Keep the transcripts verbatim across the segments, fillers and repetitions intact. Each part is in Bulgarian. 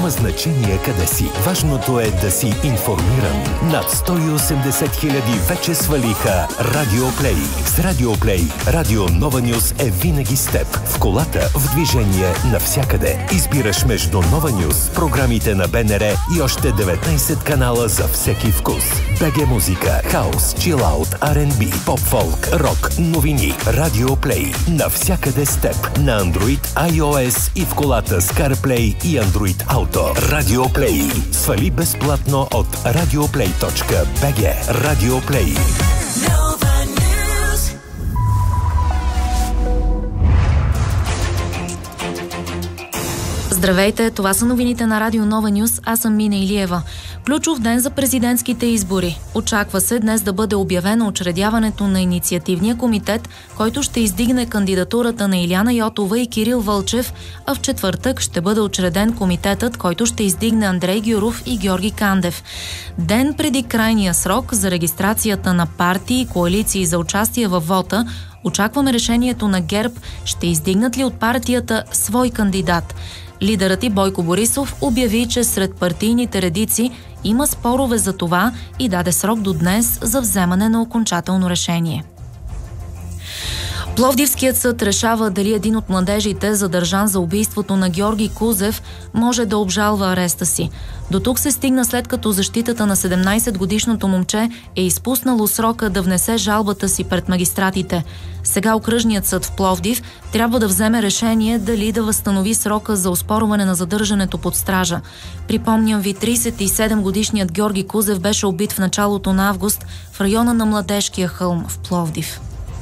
Няма значение къде си. Важното е да си информиран. Над сто и осемдесет хиляди вече свалиха Радио Плей. С Радио Плей, Радио Нова Нюз е винаги с теб. В колата, в движение, навсякъде. Избираш между Нова Нюз, програмите на БНР и още деветнайсет канала за всеки вкус. БГ музика, хаус, чилаут, Ар енд Би, поп-фолк, рок, новини. Радио Плей. Навсякъде с теб. На Android, iOS и в колата с CarPlay и Android Auto. Радио Плей. Свали безплатно от радиоплей точка би джи. Радио Плей. Здравейте, това са новините на Радио Нова Нюз, аз съм Мина Илиева. Ключов ден за президентските избори. Очаква се днес да бъде обявено учредяването на инициативния комитет, който ще издигне кандидатурата на Илияна Йотова и Кирил Вълчев, а в четвъртък ще бъде учреден комитетът, който ще издигне Андрей Гюров и Георги Кандев. Ден преди крайния срок за регистрацията на партии и коалиции за участие във вота, очакваме решението на ГЕРБ, ще издигнат ли от партията свой кандидат. Лидерът и Бойко Борисов обяви, че сред партийните редици има спорове за това и даде срок до днес за вземане на окончателно решение. Пловдивският съд решава дали един от младежите, задържан за убийството на Георги Кузев, може да обжалва ареста си. До тук се стигна след като защитата на седемнайсетгодишното момче е изпуснало срока да внесе жалбата си пред магистратите. Сега окръжният съд в Пловдив трябва да вземе решение дали да възстанови срока за оспорване на задържането под стража. Припомням ви, трийсет и седемгодишният Георги Кузев беше убит в началото на август в района на Младежкия хълм в Пловдив.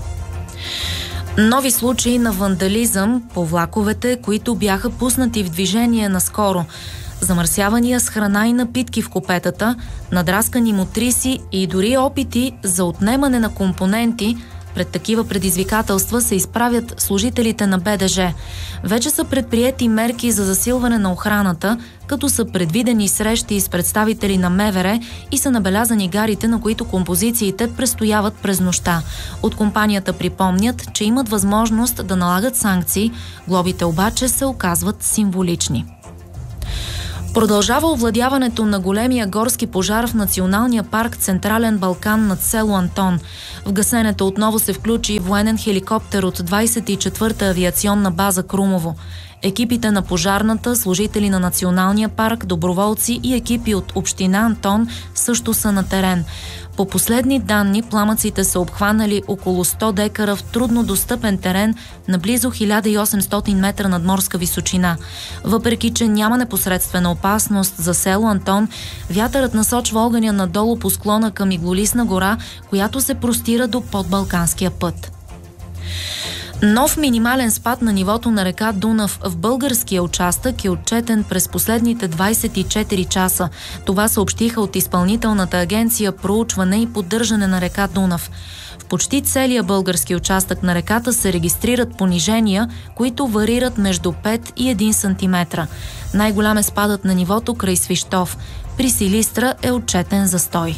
Нови случаи на вандализъм по влаковете, които бяха пуснати в движение наскоро. Замърсявания с храна и напитки в купетата, надраскани мотриси и дори опити за отнемане на компоненти. Пред такива предизвикателства се изправят служителите на Б Д Ж. Вече са предприети мерки за засилване на охраната, като са предвидени срещи с представители на М В Р и са набелязани гарите, на които композициите престояват през нощта. От компанията припомнят, че имат възможност да налагат санкции, глобите обаче се оказват символични. Продължава овладяването на големия горски пожар в националния парк Централен Балкан над село Антон. В гасенето отново се включи военен хеликоптер от двайсет и четвърта авиационна база Крумово. Екипите на пожарната, служители на националния парк, доброволци и екипи от община Антон също са на терен. По последни данни, пламъците са обхванали около сто декара в трудно достъпен терен на близо хиляда и осемстотин метра надморска височина. Въпреки че няма непосредствена опасност за село Антон, вятърът насочва огъня надолу по склона към Иглолистна гора, която се простира до подбалканския път. Нов минимален спад на нивото на река Дунав в българския участък е отчетен през последните двайсет и четири часа. Това съобщиха от Изпълнителната агенция Проучване и поддържане на река Дунав. В почти целия български участък на реката се регистрират понижения, които варират между пет и един сантиметра. Най-голям е спадът на нивото край Свищов. При Силистра е отчетен застой.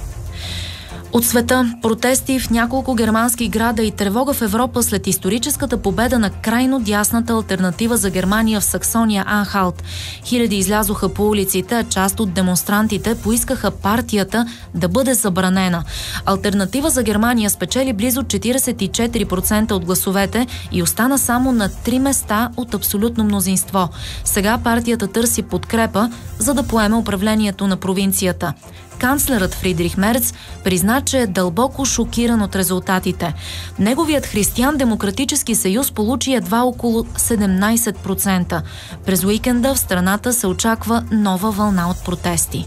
От света, протести в няколко германски града и тревога в Европа след историческата победа на крайно дясната алтернатива за Германия в Саксония Анхалт. Хиляди излязоха по улиците, а част от демонстрантите поискаха партията да бъде забранена. Алтернатива за Германия спечели близо четирийсет и четири процента от гласовете и остана само на три места от абсолютно мнозинство. Сега партията търси подкрепа, за да поеме управлението на провинцията. Канцлерът Фридрих Мерц призна, че е дълбоко шокиран от резултатите. Неговият Християн-демократически съюз получи едва около седемнайсет процента. През уикенда в страната се очаква нова вълна от протести.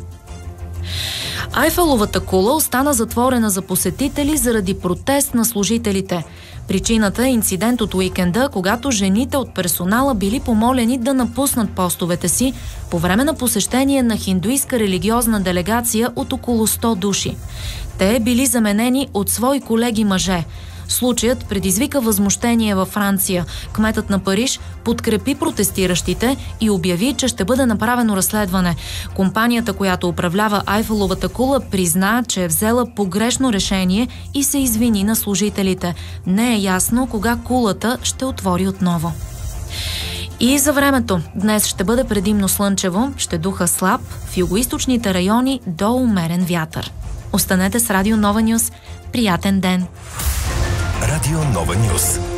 Айфеловата кула остана затворена за посетители заради протест на служителите. Причината е инцидент от уикенда, когато жените от персонала били помолени да напуснат постовете си по време на посещение на хиндуистка религиозна делегация от около сто души. Те били заменени от свои колеги мъже. Случаят предизвика възмущение във Франция. Кметът на Париж подкрепи протестиращите и обяви, че ще бъде направено разследване. Компанията, която управлява Айфеловата кула, призна, че е взела погрешно решение и се извини на служителите. Не е ясно кога кулата ще отвори отново. И за времето. Днес ще бъде предимно слънчево, ще духа слаб, в югоизточните райони до умерен вятър. Останете с Радио Нова Нюс. Приятен ден! Радио Нова Нюс.